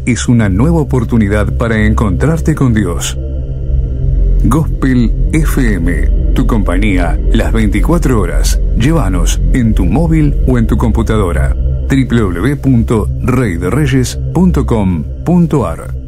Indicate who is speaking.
Speaker 1: es una nueva oportunidad para encontrarte con Dios. Gospel FM, tu compañía las 24 horas. Llévanos en tu móvil o en tu computadora. www.reydereyes.com.ar